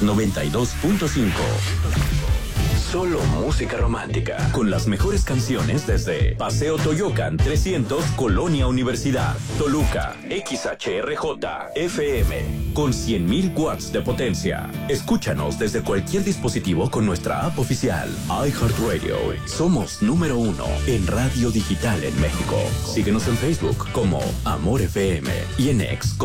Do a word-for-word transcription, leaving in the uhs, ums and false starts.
noventa y dos punto cinco. Solo música romántica, con las mejores canciones desde Paseo Toyocan trescientos, Colonia Universidad, Toluca, X H R J F M, con cien mil watts de potencia. Escúchanos desde cualquier dispositivo con nuestra app oficial, iHeartRadio. Somos número uno en radio digital en México. Síguenos en Facebook como Amor F M y en X